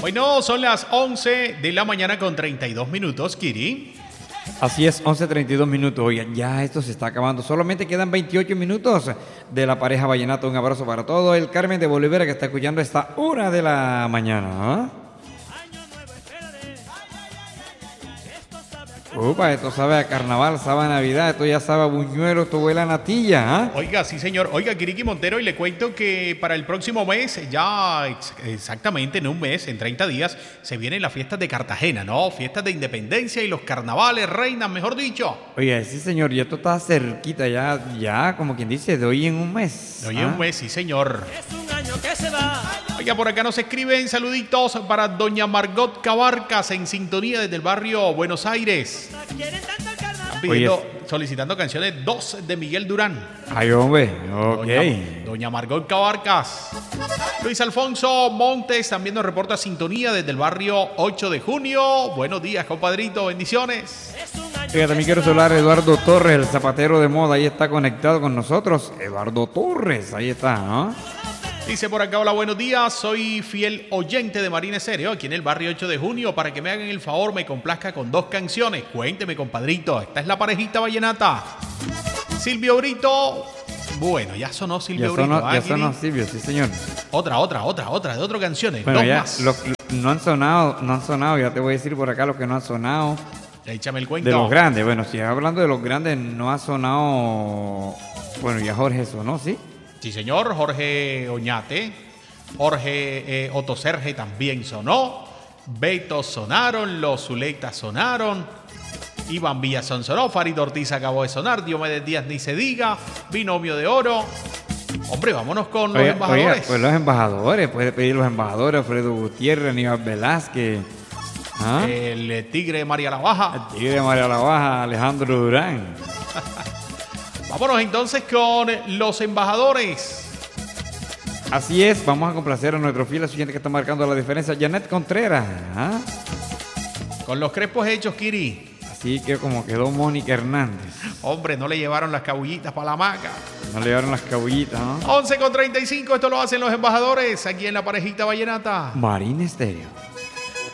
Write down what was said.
Bueno, son las 11 de la mañana con 32 minutos, Kiri. Así es, 11:32 minutos. Oigan, ya esto se está acabando. Solamente quedan 28 minutos de la pareja vallenata. Un abrazo para todo el Carmen de Bolivera que está escuchando esta hora de la mañana. Upa, esto sabe a carnaval, sabe a Navidad, esto ya sabe a buñuelo, esto huele a natilla, ¿ah? Oiga, sí señor. Oiga, Kiriki Montero, y le cuento que para el próximo mes, ya exactamente en un mes, en 30 días, se vienen las fiestas de Cartagena, ¿no? Fiestas de independencia y los carnavales reinan, mejor dicho. Oye, sí señor, y esto está cerquita ya, como quien dice, de hoy en un mes. De hoy en un mes, sí señor. Es un año que se va. Oiga, por acá nos escriben saluditos para doña Margot Cabarcas en sintonía desde el barrio Buenos Aires. Quieren tanto el carnaval. Están pidiendo, solicitando canciones 2 de Miguel Durán. Ay, hombre, ok. Doña Margot Cabarcas. Luis Alfonso Montes también nos reporta sintonía desde el barrio 8 de junio. Buenos días, compadrito, bendiciones. Oiga, también quiero saludar a Eduardo Torres, el zapatero de moda, ahí está conectado con nosotros. Eduardo Torres, ahí está, ¿no? Dice por acá, hola, buenos días, soy fiel oyente de Marina Estéreo, aquí en el barrio 8 de junio, para que me hagan el favor, me complazca con 2 canciones. Cuénteme, compadrito, esta es la parejita vallenata. Silvio Brito, bueno, ya sonó Silvio Brito. Ya sonó Silvio, sí señor. Otra, de otras canciones, bueno, 2 ya, más. No han sonado, ya te voy a decir por acá los que no han sonado. Échame el cuento. De los grandes, bueno, si hablando de los grandes, no ha sonado, bueno, ya Jorge sonó, ¿sí? Sí, señor, Jorge Oñate, Jorge Otto Serge también sonó, Beto sonaron, los Zuleitas sonaron, Iván Villazón sonó, Farid Ortiz acabó de sonar, Diomedes Díaz ni se diga, Binomio de Oro. Hombre, vámonos con los embajadores. Oiga, pues los embajadores, puede pedir los embajadores, Alfredo Gutiérrez, Aníbal Velázquez. ¿Ah? El Tigre María la Baja. El Tigre María la Baja, Alejandro Durán. Vámonos entonces con los embajadores. Así es, vamos a complacer a nuestro fiel siguiente que está marcando la diferencia, Janet Contreras. ¿Ah? Con los crespos hechos, Kiri. Así que como quedó Mónica Hernández. Hombre, no le llevaron las cabullitas para la hamaca. No le llevaron las cabullitas, ¿no? 11:35, esto lo hacen los embajadores aquí en la parejita vallenata. Marina Estéreo.